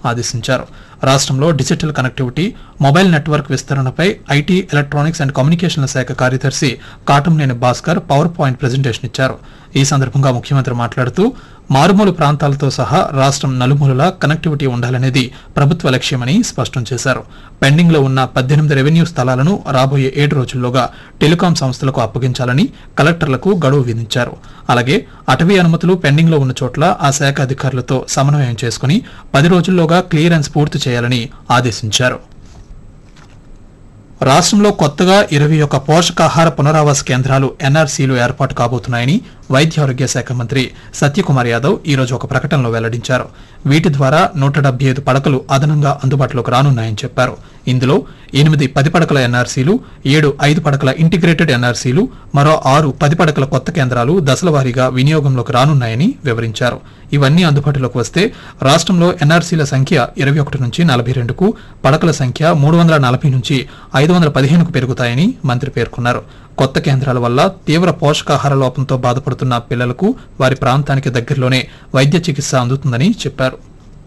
ఆదేశించారు. రాష్ట్రంలో digital connectivity, mobile network విస్తరణపై IT, electronics and కమ్యూనికేషన్ల శాఖ కార్యదర్శి Katamneni Bhaskar power point presentation ఇచ్చారు. ఈ సందర్భంగా ముఖ్యమంత్రి మాట్లాడుతూ మారుమూల ప్రాంతాలతో సహా రాష్ట్రం నలుమూలలా కనెక్టివిటీ ఉండాలనేది ప్రభుత్వ లక్ష్యమని స్పష్టం చేశారు. పెండింగ్ లో ఉన్న 18 రెవెన్యూ స్థలాలను రాబోయే 7 రోజుల్లోగా టెలికాం సంస్థలకు అప్పగించాలని కలెక్టర్లకు గడువు విధించారు. అలాగే అటవీ అనుమతులు పెండింగ్ లో ఉన్న చోట్ల ఆ శాఖ అధికారులతో సమన్వయం చేసుకుని 10 రోజుల్లోగా క్లియరెన్స్ పూర్తి చేయాలని ఆదేశించారు. రాష్ట్రంలో కొత్తగా 21 పోషకాహార పునరావాస కేంద్రాలు ఎన్ఆర్సీలు ఏర్పాటు కాబోతున్నాయని వైద్య ఆరోగ్య శాఖ మంత్రి సత్యకుమార్ యాదవ్ ఈ రోజు ఒక ప్రకటనలో వెల్లడించారు. వీటి ద్వారా 175 పడకలు అదనంగా అందుబాటులోకి రానున్నాయని చెప్పారు. ఇందులో 8 10 పడకల ఎన్ఆర్సీలు, 7 5 పడకల ఇంటిగ్రేటెడ్ ఎన్ఆర్సీలు, మరో 6 10 పడకల కొత్త కేంద్రాలు దశలవారీగా వినియోగంలోకి రానున్నాయని వివరించారు. ఇవన్నీ అందుబాటులోకి వస్తే రాష్ట్రంలో ఎన్ఆర్సీల సంఖ్య 21 నుంచి 42కు, పడకల సంఖ్య 340 నుంచి 515కు పెరుగుతాయని మంత్రి పేర్కొన్నారు. కొత్త కేంద్రాల వల్ల తీవ్ర పోషకాహార లోపంతో బాధపడుతున్న పిల్లలకు వారి ప్రాంతానికి దగ్గరలోనే వైద్య చికిత్స అందుతుందని చెప్పారు.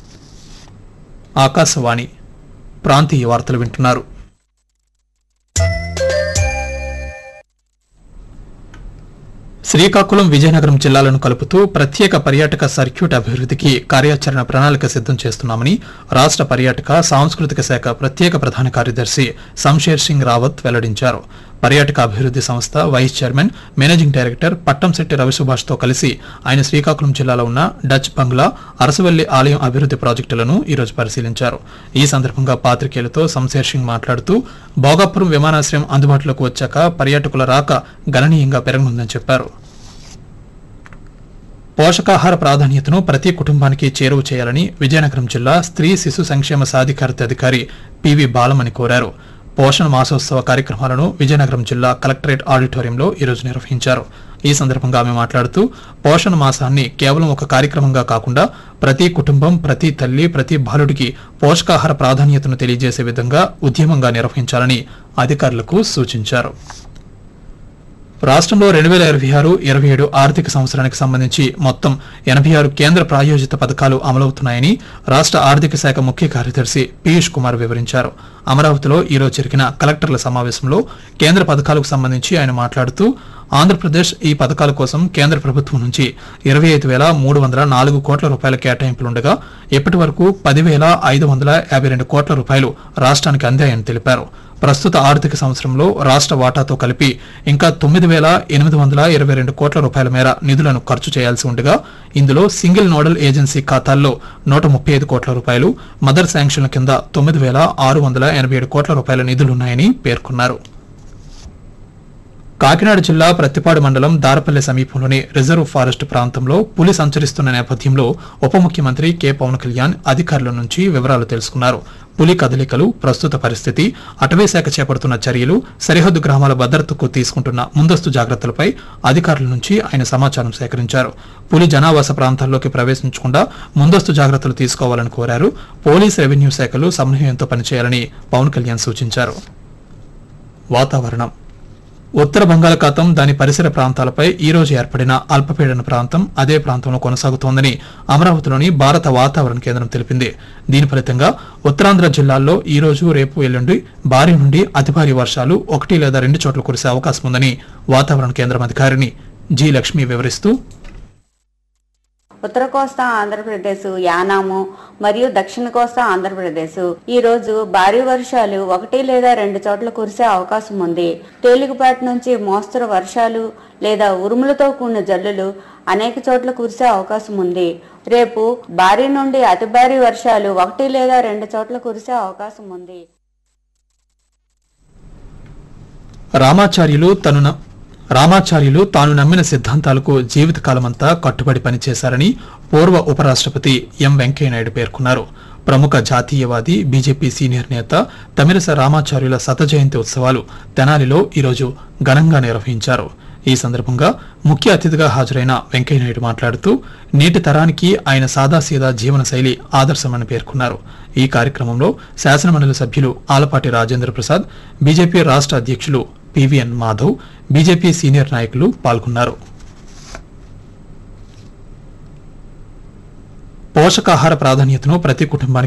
ఆకాశవాణి ప్రాంతీయ వార్తలు వింటున్నారు. శ్రీకాకుళం, విజయనగరం జిల్లాలను కలుపుతూ ప్రత్యేక పర్యాటక సర్క్యూట్ అభివృద్ధికి కార్యాచరణ ప్రణాళిక సిద్దం చేస్తున్నామని రాష్ట్ర పర్యాటక సాంస్కృతిక శాఖ ప్రత్యేక ప్రధాన కార్యదర్శి శంషేర్ సింగ్ రావత్ వెల్లడించారు. పర్యాటక అభివృద్ది సంస్థ vice chairman, managing director Pattamsetti రవిసుభాష్ తో కలిసి ఆయన శ్రీకాకుళం జిల్లాలో ఉన్న డచ్ బంగ్లా, అరసవల్లి ఆలయం అభివృద్ది ప్రాజెక్టులను ఈరోజు పరిశీలించారు. ఈ సందర్భంగా పాత్రికేయులతో శంషేర్ సింగ్ మాట్లాడుతూ భోగాపురం విమానాశ్రయం అందుబాటులోకి వచ్చాక పర్యాటకుల రాక గణనీయంగా పెరగనుందని చెప్పారు. పోషకాహార ప్రాధాన్యతను ప్రతి కుటుంబానికి చేరువ చేయాలని విజయనగరం జిల్లా స్త్రీ శిశు సంక్షేమ సాధికారత అధికారి పివి బాలమణి కోరారు. పోషణ మాసోత్సవ కార్యక్రమాలను విజయనగరం జిల్లా కలెక్టరేట్ ఆడిటోరియంలో ఈరోజు నిర్వహించారు. ఈ సందర్భంగా ఆమె మాట్లాడుతూ పోషణ మాసాన్ని కేవలం ఒక కార్యక్రమంగా కాకుండా ప్రతి కుటుంబం, ప్రతి తల్లి, ప్రతి బాలుడికి పోషకాహార ప్రాధాన్యతను తెలియజేసే విధంగా ఉద్యమంగా నిర్వహించాలని అధికారులకు సూచించారు. రాష్ట్రంలో 2026-27 ఆర్థిక సంవత్సరానికి సంబంధించి మొత్తం 86 కేంద్ర ప్రాయోజిత పథకాలు అమలవుతున్నాయని రాష్ట్ర ఆర్థిక శాఖ ముఖ్య కార్యదర్శి పీయూష్ కుమార్ వివరించారు. అమరావతిలో ఈరోజు జరిగిన కలెక్టర్ల సమావేశంలో కేంద్ర పథకాలకు సంబంధించి ఆయన మాట్లాడుతూ ఆంధ్రప్రదేశ్ ఈ పథకాల కోసం కేంద్ర ప్రభుత్వం నుంచి 25,304 కోట్ల రూపాయల కేటాయింపులుండగా ఇప్పటి వరకు 10,552 కోట్ల రూపాయలు రాష్ట్రానికి అందాయని తెలిపారు. ప్రస్తుత ఆర్థిక సంవత్సరంలో రాష్ట్ర వాటాతో కలిపి ఇంకా 9,822 కోట్ల రూపాయల మేర నిధులను ఖర్చు చేయాల్సి ఉండగా ఇందులో సింగిల్ నోడల్ ఏజెన్సీ ఖాతాల్లో 135 కోట్ల రూపాయలు, మదర్ శాంక్షన్ల కింద 9,687 కోట్ల రూపాయల నిధులున్నాయని పేర్కొన్నారు. కాకినాడ జిల్లా ప్రత్తిపాడు మండలం దారపల్లె సమీపంలోని రిజర్వ్ ఫారెస్ట్ ప్రాంతంలో పులి సంచరిస్తున్న నేపథ్యంలో ఉప ముఖ్యమంత్రి కె పవన్ కళ్యాణ్ అధికారుల నుంచి వివరాలు తెలుసుకున్నారు. పులి కదలికలు, ప్రస్తుత పరిస్థితి, అటవీ శాఖ చేపడుతున్న చర్యలు, సరిహద్దు గ్రామాల భద్రతకు తీసుకుంటున్న ముందస్తు జాగ్రత్తలపై అధికారుల నుంచి ఆయన సమాచారం సేకరించారు. పులి జనావాస ప్రాంతాల్లోకి ప్రవేశించకుండా ముందస్తు జాగ్రత్తలు తీసుకోవాలని కోరారు. పోలీస్, రెవెన్యూ శాఖలు సమన్వయంతో పనిచేయాలని పవన్ కళ్యాణ్ సూచించారు. వాతావరణం. ఉత్తర బంగాళాఖాతం, దాని పరిసర ప్రాంతాలపై ఈ రోజు ఏర్పడిన అల్పపీడన ప్రాంతం అదే ప్రాంతంలో కొనసాగుతోందని అమరావతిలోని భారత వాతావరణ కేంద్రం తెలిపింది. దీని ఫలితంగా ఉత్తరాంధ్ర జిల్లాల్లో ఈ రోజు, రేపు, ఎల్లుండి భారీ నుండి అతి భారీ వర్షాలు 1 లేదా 2 చోట్ల కురిసే అవకాశం ఉందని వాతావరణ కేంద్రం అధికారిని జి లక్ష్మి వివరిస్తూ ఉత్తర కోస్తా ఆంధ్రప్రదేశ్, యానాము మరియు దక్షిణ కోస్తా ఆంధ్రప్రదేశ్ ఈ రోజు భారీ వర్షాలు 1 లేదా 2 చోట్ల కురిసే అవకాశం ఉంది. తేలికపాటి నుంచి మోస్తరు వర్షాలు లేదా ఉరుములతో కూడిన జల్లులు అనేక చోట్ల కురిసే అవకాశం ఉంది. రేపు భారీ నుండి అతి భారీ వర్షాలు 1 లేదా 2 చోట్ల కురిసే అవకాశం ఉంది. రామాచార్యులు తాను నమ్మిన సిద్ధాంతాలకు జీవితకాలమంతా కట్టుబడి పనిచేశారని పూర్వ ఉపరాష్ట్రపతి ఎం వెంకయ్యనాయుడు పేర్కొన్నారు. ప్రముఖ జాతీయవాది, బీజేపీ సీనియర్ నేత తమిళస రామాచార్యుల శతజయంతి ఉత్సవాలు తెనాలిలో ఈరోజు ఘనంగా నిర్వహించారు. ఈ సందర్భంగా ముఖ్య అతిథిగా హాజరైన వెంకయ్యనాయుడు మాట్లాడుతూ నేటి తరానికి ఆయన సాదాసీదా జీవన శైలి ఆదర్శమని పేర్కొన్నారు. ఈ కార్యక్రమంలో శాసనమండలి సభ్యులు ఆలపాటి రాజేంద్ర ప్రసాద్, బీజేపీ రాష్ట్ర అధ్యక్షులు పివిఎన్ మాధవ్, బీజేపీ సీనియర్ నాయకులు పాల్గొన్నారు. పోషకాహార ప్రాధాన్యతను ప్రతి కుటుంబానికి